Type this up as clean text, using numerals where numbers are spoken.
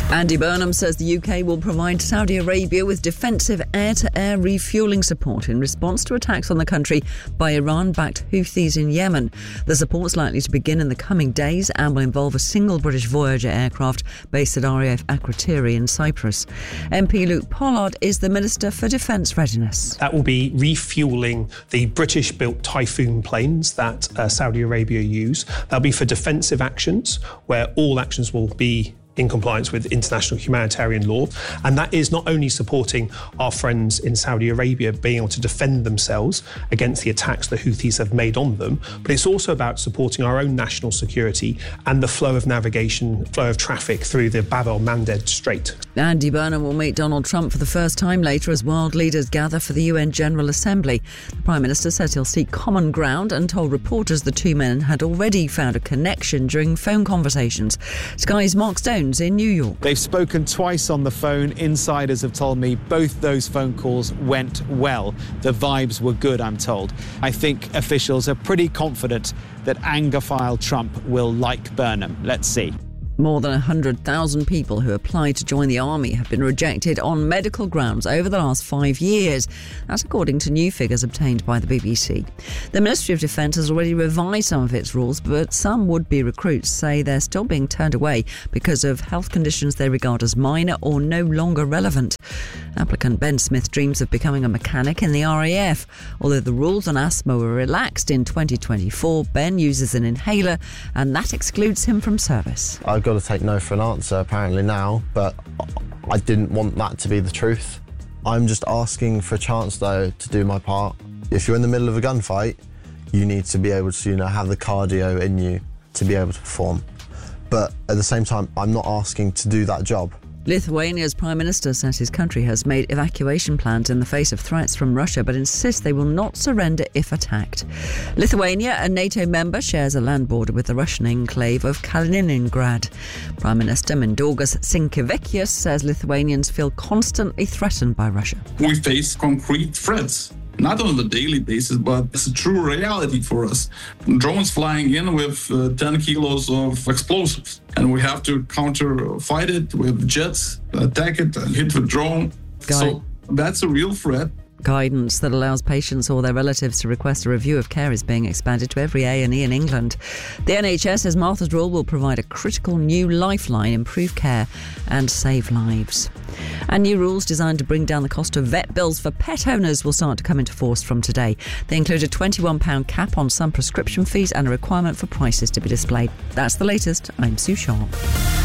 Andy Burnham says the UK will provide Saudi Arabia with defensive air-to-air refuelling support in response to attacks on the country by Iran-backed Houthis in Yemen. The support is likely to begin in the coming days and will involve a single British Voyager aircraft based at RAF Akrotiri in Cyprus. MP Luke Pollard is the Minister for Defence Readiness. That will be refuelling the British-built Typhoon planes that Saudi Arabia use. That'll be for defensive actions, where all actions will be in compliance with international humanitarian law. And that is not only supporting our friends in Saudi Arabia being able to defend themselves against the attacks the Houthis have made on them, but it's also about supporting our own national security and the flow of navigation, flow of traffic through the Bab el-Mandeb Strait. Andy Burnham will meet Donald Trump for the first time later as world leaders gather for the UN General Assembly. The Prime Minister says he'll seek common ground and told reporters the two men had already found a connection during phone conversations. Sky's Mark Stone in New York. They've spoken twice on the phone. Insiders have told me both those phone calls went well. The vibes were good, I'm told. I think officials are pretty confident that Anglophile Trump will like Burnham. Let's see. More than 100,000 people who applied to join the army have been rejected on medical grounds over the last 5 years. That's according to new figures obtained by the BBC. The Ministry of Defence has already revised some of its rules, but some would-be recruits say they're still being turned away because of health conditions they regard as minor or no longer relevant. Applicant Ben Smith dreams of becoming a mechanic in the RAF. Although the rules on asthma were relaxed in 2024, Ben uses an inhaler and that excludes him from service. I've got to take no for an answer apparently now, but I didn't want that to be the truth. I'm just asking for a chance though to do my part. If you're in the middle of a gunfight, you need to be able to, have the cardio in you to be able to perform. But at the same time, I'm not asking to do that job. Lithuania's Prime Minister says his country has made evacuation plans in the face of threats from Russia, but insists they will not surrender if attacked. Lithuania, a NATO member, shares a land border with the Russian enclave of Kaliningrad. Prime Minister Mindaugas Sinkevičius says Lithuanians feel constantly threatened by Russia. We face concrete threats. Not on the daily basis, but it's a true reality for us. Drones flying in with 10 kilos of explosives. And we have to fight it with jets, attack it, and hit the drone. So that's a real threat. Guidance that allows patients or their relatives to request a review of care is being expanded to every A&E in England. The NHS says Martha's Rule will provide a critical new lifeline, improve care and save lives. And new rules designed to bring down the cost of vet bills for pet owners will start to come into force from today. They include a £21 cap on some prescription fees and a requirement for prices to be displayed. That's the latest. I'm Sue Sharp.